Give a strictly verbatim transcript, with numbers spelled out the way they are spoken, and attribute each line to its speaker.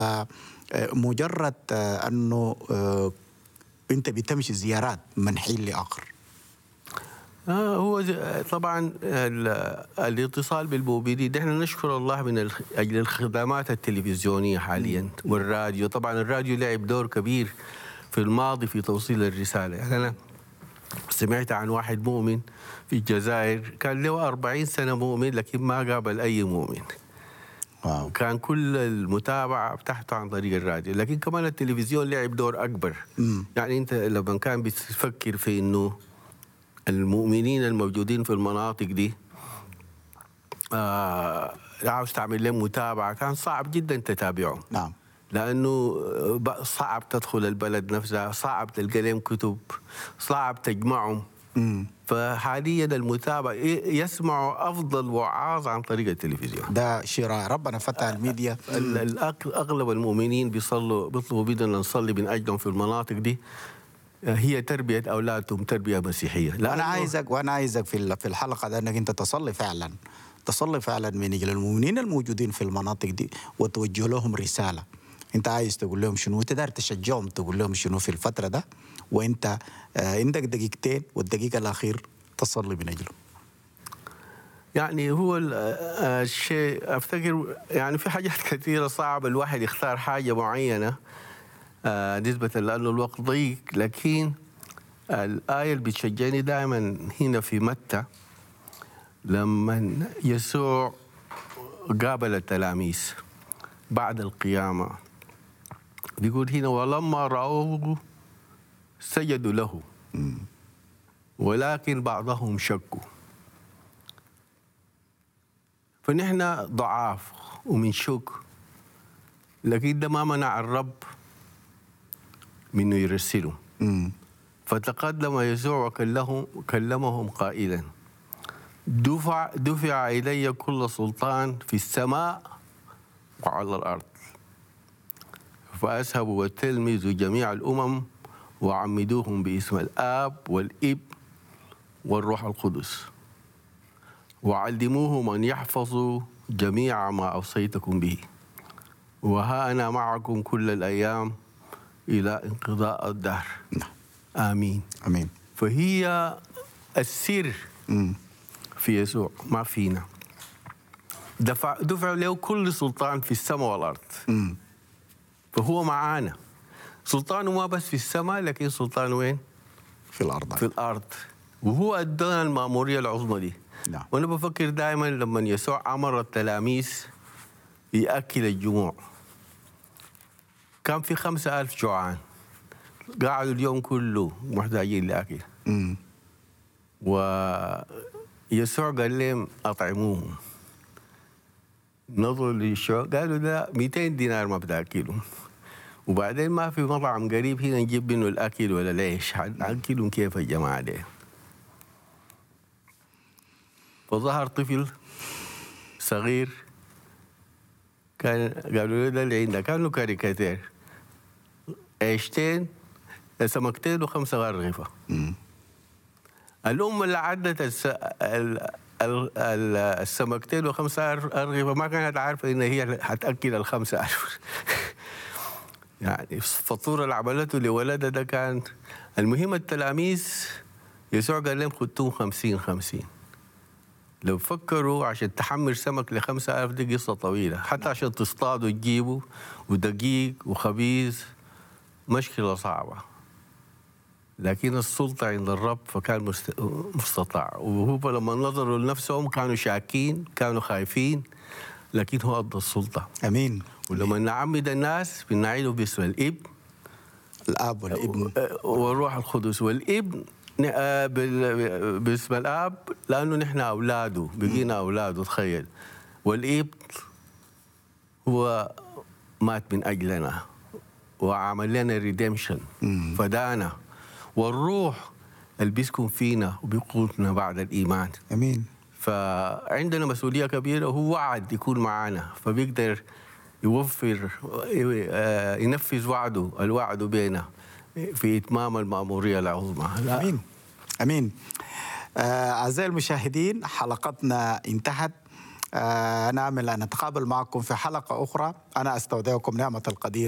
Speaker 1: مجرد أنه أنت بتمشي زيارات من حين لآخر؟
Speaker 2: آه هو طبعا الاتصال بالمؤمنين، نحن نشكر الله من أجل الخدمات التلفزيونية حاليا والراديو. طبعا الراديو لعب دور كبير في الماضي في توصيل الرسالة. يعني أنا سمعت عن واحد مؤمن في الجزائر كان له أربعين سنة مؤمن لكن ما قابل أي مؤمن.
Speaker 1: واو.
Speaker 2: كان كل المتابعة بتاعته عن طريق الراديو، لكن كمان التلفزيون لعب دور أكبر.
Speaker 1: مم.
Speaker 2: يعني أنت لما كان بتفكر في إنه المؤمنين الموجودين في المناطق دي آه عاوز تعمل لهم متابعة، كان صعب جدا تتابعهم.
Speaker 1: نعم.
Speaker 2: لأنه صعب تدخل البلد نفسها، صعب تلقى لهم كتب، صعب تجمعهم.
Speaker 1: مم.
Speaker 2: فحاليا المتابع يسمع أفضل وعاظ عن طريق التلفزيون.
Speaker 1: ده شيء رائع، ربنا فتح الميديا.
Speaker 2: أغلب المؤمنين بيصلوا بيطلبوا بدنا نصلي من أجلهم في المناطق دي، هي تربية أولادهم تربية مسيحية.
Speaker 1: وأنا عايزك وأنا عايزك في في الحلقة ده أنك أنت تصلي فعلا تصلي فعلا من أجل المؤمنين الموجودين في المناطق دي وتوجه لهم رسالة. أنت عايز تقول لهم شنو؟ أنت داير تشجعهم تقول لهم شنو في الفترة ده، وأنت آه عندك دقيقتين والدقيقة الأخير تصلي من أجله.
Speaker 2: يعني هو الشيء أفتكر يعني في حاجات كثيرة صعب الواحد يختار حاجة معينة آه نسبة لأنه الوقت ضيق، لكن الآية اللي بتشجعني دائما هنا في متى لما يسوع قابل التلاميذ بعد القيامة، بيقول هنا ولما رأوه سجدوا له ولكن بعضهم شكوا. فنحن ضعاف ومن شك، لكن ده ما منع الرب منه يرسله.
Speaker 1: مم.
Speaker 2: فتقدم يسوع وكلمهم كلمهم قائلا دفع دفع إلي كل سلطان في السماء وعلى الأرض، فأذهب وتلمذوا جميع الأمم وعمدوهم باسم الآب والابن والروح القدس وعلموهم أن يحفظوا جميع ما أوصيتكم به، وها أنا معكم كل الأيام إلى انقضاء الدهر. آمين.
Speaker 1: آمين.
Speaker 2: فهي السر
Speaker 1: مم.
Speaker 2: في يسوع ما فينا. دفع دفع له كل سلطان في السماء والأرض.
Speaker 1: مم.
Speaker 2: فهو معانا. سلطانه ما بس في السماء لكن سلطانه وين؟
Speaker 1: في الأرض.
Speaker 2: في الأرض. وهو أدانا المأمورية العظمى دي.
Speaker 1: نعم.
Speaker 2: وأنا بفكر دائما لما يسوع أمر التلاميذ يأكل الجموع، كان في خمسة ألف جوعان قاعدوا اليوم كله محتاجين لأكل.
Speaker 1: مم.
Speaker 2: ويسوع قال لهم أطعموهم. نظروا للشعوب قالوا لا مئتين دينار ما بتاكلهم، وبعدين ما في مطعم قريب هنا نجيب منه الأكل ولا ليش هنأكلهم كيف يا جماعة ده؟ فظهر طفل صغير كان قالوا له ده اللي عندك، كانوا كاريكاتير عيشتين سمكتين وخمسة أرغفة. الأم اللي عدت الس... ال... ال... ال... السمكتين وخمسة أرغفة ما كانت عارفة إن هي هتأكل الخمسة أرغفة. يعني الفطورة اللي عملته لولدها ده كان المهم. التلاميذ يسوع قال لهم خدتوهم خمسين خمسين. لو فكروا عشان تحمل سمك لخمسة ألف دي قصة طويلة، حتى عشان تصطادوا تجيبوا ودقيق وخبيز مشكلة صعبة، لكن السلطة عند الرب فكان مستطاع. وهو لما نظروا لنفسهم كانوا شاكين كانوا خايفين، لكن هو أدى السلطة.
Speaker 1: أمين.
Speaker 2: ولما نعمد الناس بنعيده باسم الابن
Speaker 1: الآب والابن
Speaker 2: والروح القدس. والابن باسم الآب لأنه نحن أولاده بقينا أولاده تخيل. والابن هو مات من أجلنا وعمل لنا ريديمشن فدانا. والروح اللي بيسكن فينا وبيقودنا بعد الإيمان.
Speaker 1: أمين.
Speaker 2: فعندنا مسؤولية كبيرة، وهو وعد يكون معنا فبيقدر يوفر ينفذ وعده الوعد بينا في إتمام المأمورية العظمى.
Speaker 1: أمين. أمين. آه، أعزائي المشاهدين، حلقتنا انتهت. آه، نامل أن نتقابل معكم في حلقة أخرى. أنا أستودعكم نعمة القدير